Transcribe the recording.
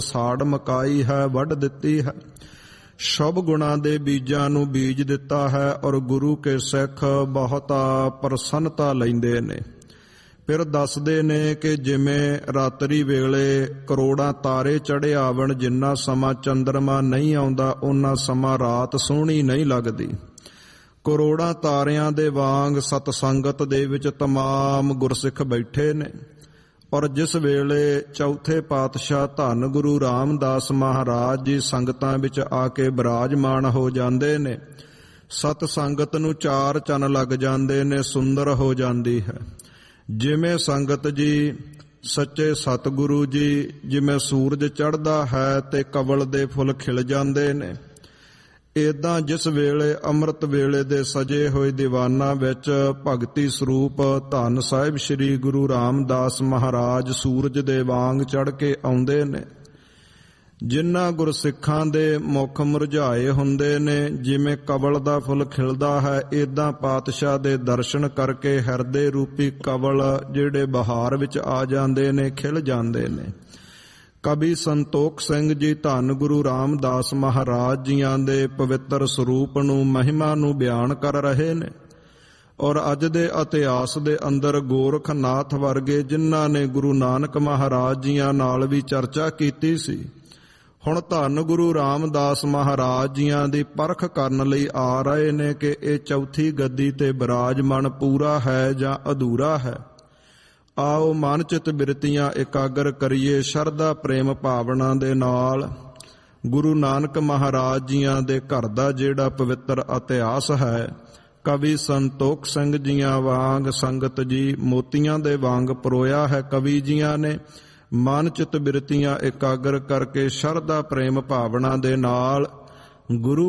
ਸਾੜ ਮਕਾਈ ਹੈ, ਵੱਢ ਦਿੱਤੀ ਹੈ। ਸ਼ੁਭ ਗੁਣਾਂ ਦੇ ਬੀਜਾਂ ਨੂੰ ਬੀਜ ਦਿੱਤਾ ਹੈ ਔਰ ਗੁਰੂ ਕੇ ਸਿੱਖ ਬਹੁਤਾ ਪ੍ਰਸੰਨਤਾ ਲੈਂਦੇ ਨੇ। ਫਿਰ ਦੱਸਦੇ ਨੇ ਕਿ ਜਿਵੇਂ ਰਾਤਰੀ ਵੇਲੇ ਕਰੋੜਾਂ ਤਾਰੇ ਚੜ੍ਹੇ ਆਵਣ, ਜਿੰਨਾ ਸਮਾਂ ਚੰਦਰਮਾ ਨਹੀਂ ਆਉਂਦਾ ਓਨਾ ਸਮਾਂ ਰਾਤ ਸੋਹਣੀ ਨਹੀਂ ਲੱਗਦੀ। ਕਰੋੜਾਂ ਤਾਰਿਆਂ ਦੇ ਵਾਂਗ ਸਤਸੰਗਤ ਦੇ ਵਿੱਚ ਤਮਾਮ ਗੁਰਸਿੱਖ ਬੈਠੇ ਨੇ ਔਰ ਜਿਸ ਵੇਲੇ ਚੌਥੇ ਪਾਤਸ਼ਾਹ ਧੰਨ ਗੁਰੂ ਰਾਮਦਾਸ ਮਹਾਰਾਜ ਜੀ ਸੰਗਤਾਂ ਵਿੱਚ ਆ ਕੇ ਬਿਰਾਜਮਾਨ ਹੋ ਜਾਂਦੇ ਨੇ, ਸਤ ਸੰਗਤ ਨੂੰ ਚਾਰ ਚੰਨ ਲੱਗ ਜਾਂਦੇ ਨੇ, ਸੁੰਦਰ ਹੋ ਜਾਂਦੀ ਹੈ। ਜਿਵੇਂ ਸੰਗਤ ਜੀ ਸੱਚੇ ਸਤਿਗੁਰੂ ਜੀ, ਜਿਵੇਂ ਸੂਰਜ ਚੜ੍ਹਦਾ ਹੈ ਤੇ ਕਵਲ ਦੇ ਫੁੱਲ ਖਿਲ ਜਾਂਦੇ ਨੇ, ਏਦਾਂ ਜਿਸ ਵੇਲੇ ਅੰਮ੍ਰਿਤ ਵੇਲੇ ਦੇ ਸਜੇ ਹੋਏ ਦੀਵਾਨਾਂ ਵਿੱਚ ਭਗਤੀ ਸਰੂਪ ਧੰਨ ਸਾਹਿਬ ਸ੍ਰੀ ਗੁਰੂ ਰਾਮਦਾਸ ਮਹਾਰਾਜ ਸੂਰਜ ਦੇ ਵਾਂਗ ਚੜ੍ਹ ਕੇ ਆਉਂਦੇ ਨੇ। ਜਿਨ੍ਹਾਂ ਗੁਰਸਿੱਖਾਂ ਦੇ ਮੁਖ ਮੁਰਝਾਏ ਹੁੰਦੇ ਨੇ, ਜਿਵੇਂ ਕਵਲ ਦਾ ਫੁੱਲ ਖਿਲਦਾ ਹੈ, ਏਦਾਂ ਪਾਤਸ਼ਾਹ ਦੇ ਦਰਸ਼ਨ ਕਰਕੇ ਹਿਰਦੇ ਰੂਪੀ ਕਵਲ ਜਿਹੜੇ ਬਹਾਰ ਵਿੱਚ ਆ ਜਾਂਦੇ ਨੇ, ਖਿਲ ਜਾਂਦੇ ਨੇ। ਕਵੀ ਸੰਤੋਖ ਸਿੰਘ ਜੀ ਧੰਨ ਗੁਰੂ ਰਾਮਦਾਸ ਮਹਾਰਾਜ ਜੀਆਂ ਦੇ ਪਵਿੱਤਰ ਸਰੂਪ ਨੂੰ, ਮਹਿਮਾ ਨੂੰ ਬਿਆਨ ਕਰ ਰਹੇ ਨੇ ਔਰ ਅੱਜ ਦੇ ਇਤਿਹਾਸ ਦੇ ਅੰਦਰ ਗੋਰਖਨਾਥ ਵਰਗੇ ਜਿਨ੍ਹਾਂ ਨੇ ਗੁਰੂ ਨਾਨਕ ਮਹਾਰਾਜ ਜੀਆਂ ਨਾਲ ਵੀ ਚਰਚਾ ਕੀਤੀ ਸੀ, ਹੁਣ ਧੰਨ ਗੁਰੂ ਰਾਮਦਾਸ ਮਹਾਰਾਜ ਜੀਆਂ ਦੀ ਪਰਖ ਕਰਨ ਲਈ ਆ ਰਹੇ ਨੇ ਕਿ ਇਹ ਚੌਥੀ ਗੱਦੀ ਤੇ ਬਿਰਾਜਮਾਨ ਪੂਰਾ ਹੈ ਜਾਂ ਅਧੂਰਾ ਹੈ। ਆਓ ਮਨ ਚਿਤ ਬਿਰਤੀਆਂ ਇਕਾਗਰ ਕਰੀਏ, ਸ਼ਰਧਾ ਪ੍ਰੇਮ ਭਾਵਨਾ ਦੇ ਨਾਲ ਗੁਰੂ ਨਾਨਕ ਮਹਾਰਾਜ ਜੀਆਂ ਦੇ ਘਰ ਦਾ ਜਿਹੜਾ ਪਵਿੱਤਰ ਇਤਿਹਾਸ ਹੈ, ਕਵੀ ਸੰਤੋਖ ਸਿੰਘ ਜੀਆਂ ਵਾਂਗ ਸੰਗਤ ਜੀ ਮੋਤੀਆਂ ਦੇ ਵਾਂਗ ਪਰੋਇਆ ਹੈ। ਕਵੀ ਜੀਆਂ ਨੇ ਮਨ ਚਿਤ ਬਿਰਤੀਆਂ ਇਕਾਗਰ ਕਰਕੇ ਸ਼ਰਧਾ ਪ੍ਰੇਮ ਭਾਵਨਾ ਦੇ ਨਾਲ ਗੁਰੂ